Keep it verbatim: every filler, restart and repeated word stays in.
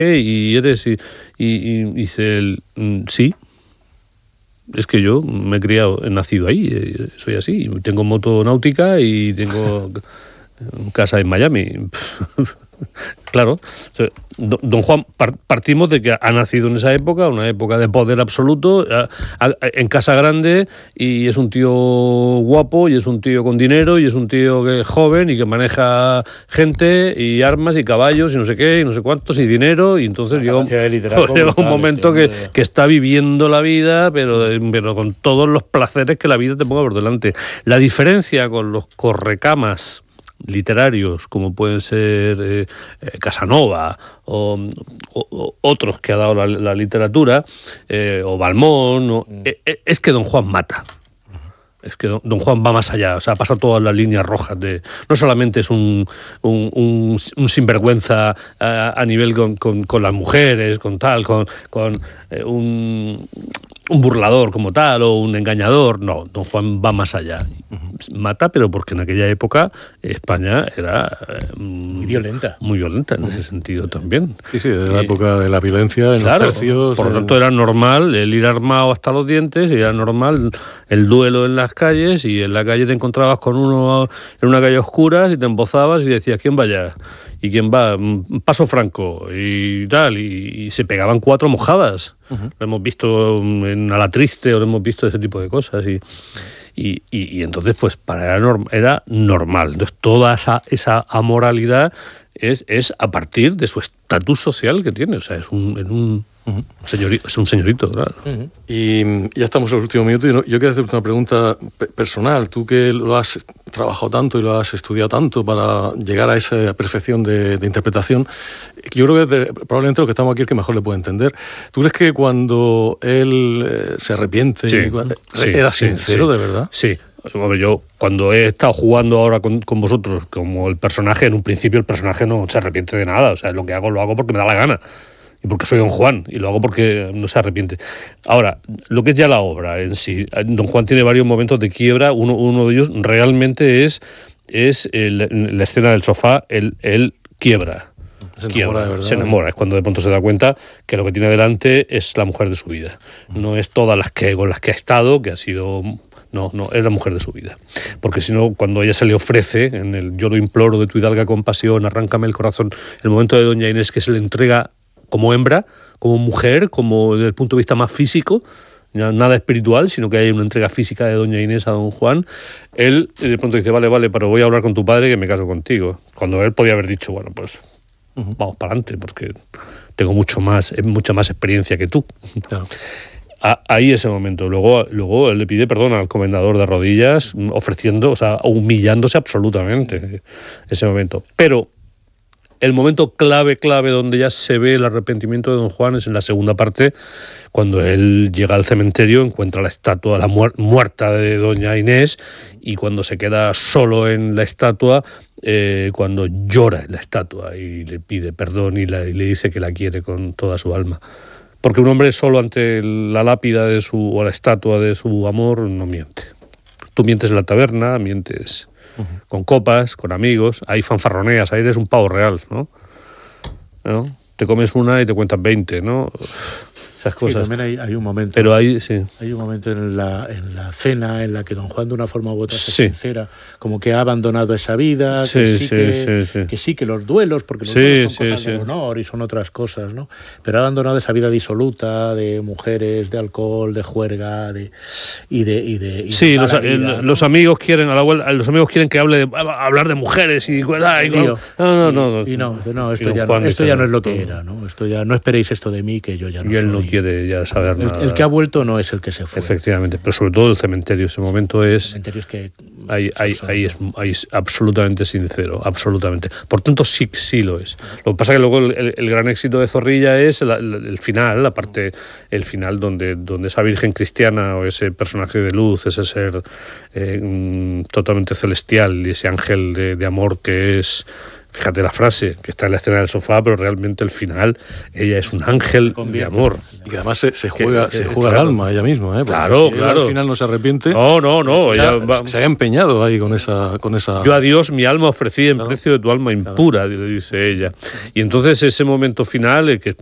y eres... Y, y, y dice él, sí, es que yo me he criado, he nacido ahí, soy así, tengo moto náutica y tengo casa en Miami. Claro, don Juan, partimos de que ha nacido en esa época, una época de poder absoluto, en casa grande, y es un tío guapo, y es un tío con dinero, y es un tío que es joven y que maneja gente y armas y caballos y no sé qué, y no sé cuántos, y dinero, y entonces llega, llega un momento que, que está viviendo la vida, pero, pero con todos los placeres que la vida te ponga por delante. La diferencia con los correcamas literarios como pueden ser eh, eh, Casanova o, o, o otros que ha dado la, la literatura, eh, o Balmón, o, mm. eh, es que don Juan mata. Es que don, don Juan va más allá, o sea, pasa todas las líneas rojas de... No solamente es un, un, un, un sinvergüenza a, a nivel con, con, con las mujeres, con tal, con, con eh, un, un burlador como tal, o un engañador, no, don Juan va más allá. Mata, pero porque en aquella época España era eh, muy violenta. Muy violenta en ese sentido también. Sí, sí, era la época de la violencia, en claro, los tercios... Por lo tanto, era normal el ir armado hasta los dientes, y era normal el duelo en las calles, y en la calle te encontrabas con uno en una calle oscura y te embozabas y decías, ¿quién va allá? ¿Y quién va? Paso Franco y tal, y, y se pegaban cuatro mojadas. Uh-huh. Lo hemos visto en A la Triste, o lo hemos visto ese tipo de cosas, y... Y, y, y entonces, pues, para era, norm, era normal. Entonces, toda esa, esa amoralidad es, es a partir de su estatus social que tiene. O sea, es un, es un, uh-huh. señorito, es un señorito, claro. Uh-huh. Y ya estamos en los últimos minutos. Y no, yo quiero hacerte una pregunta pe- personal. Tú que lo has trabajado tanto y lo has estudiado tanto para llegar a esa perfección de, de interpretación, yo creo que es de, probablemente lo que estamos aquí el que mejor le puede entender. ¿Tú crees que cuando él eh, se arrepiente, sí, y, cuando, sí, era sí, sincero sí, de verdad? Sí. Yo, cuando he estado jugando ahora con, con vosotros, como el personaje, en un principio el personaje no se arrepiente de nada. O sea, lo que hago lo hago porque me da la gana. Y porque soy don Juan, y lo hago porque no se arrepiente. Ahora, lo que es ya la obra en sí, don Juan tiene varios momentos de quiebra. Uno, uno de ellos realmente es, es el, la escena del sofá, él, él quiebra. Se enamora, de verdad. Se enamora, es cuando de pronto se da cuenta que lo que tiene delante es la mujer de su vida. No es todas las que con las que ha estado, que ha sido... No, no, es la mujer de su vida. Porque si no, cuando ella se le ofrece, en el yo lo imploro de tu hidalga compasión, arráncame el corazón, el momento de doña Inés que se le entrega como hembra, como mujer, como desde el punto de vista más físico, nada espiritual, sino que hay una entrega física de doña Inés a don Juan, él de pronto dice, vale, vale, pero voy a hablar con tu padre que me caso contigo. Cuando él podía haber dicho, bueno, pues uh-huh. vamos para adelante, porque tengo mucho más, mucha más experiencia que tú. Claro. Ahí ese momento. Luego, luego él le pide perdón al comendador de rodillas, ofreciendo, o sea, humillándose absolutamente ese momento. Pero el momento clave, clave, donde ya se ve el arrepentimiento de don Juan es en la segunda parte, cuando él llega al cementerio, encuentra la estatua, la muer- muerta de doña Inés, y cuando se queda solo en la estatua, eh, cuando llora en la estatua y le pide perdón y, la, y le dice que la quiere con toda su alma. Porque un hombre solo ante la lápida de su, o la estatua de su amor no miente. Tú mientes en la taberna, mientes uh-huh. con copas, con amigos, ahí fanfarroneas, ahí eres un pavo real, ¿no? ¿no? Te comes una y te cuentas veinte, ¿no? Esas cosas. Sí, también hay, hay un momento. Pero hay, sí. Hay un momento en la, en la cena en la que don Juan de una forma u otra se sí. sincera, como que ha abandonado esa vida, sí, que, sí sí, que, sí, sí. que sí que los duelos, porque los sí, duelos son sí, cosas sí. de honor y son otras cosas, ¿no? Pero ha abandonado esa vida disoluta de mujeres, de alcohol, de juerga, de y de y de y sí, de los, vida, el, ¿no? los amigos quieren a la vuelta, los amigos quieren que hable de, hablar de mujeres y, y no, no, no, y no, no, esto y ya Juan no, esto ya no es lo todo. que era, ¿no? Esto ya no esperéis esto de mí que yo ya no y él soy. no quiere ya saber el, nada. El que ha vuelto no es el que se fue. Efectivamente, pero sobre todo el cementerio, ese momento es... El cementerio es que... Ahí, ahí, ahí, es, ahí es absolutamente sincero, absolutamente. Por tanto, sí, sí lo es. Lo que pasa es que luego el, el, el gran éxito de Zorrilla es el, el, el final, la parte, el final donde, donde esa virgen cristiana o ese personaje de luz, ese ser eh, totalmente celestial y ese ángel de, de amor que es fíjate la frase, que está en la escena del sofá, pero realmente al final ella es un ángel de amor. Y que además se, se juega, que, que, se juega claro, el alma ella misma, ¿eh? Claro, si claro. Al final no se arrepiente. No, no, no. Ella ella va, se ha empeñado ahí con esa, con esa... Yo a Dios mi alma ofrecí en claro, precio de tu alma impura, claro, dice ella. Y entonces ese momento final, que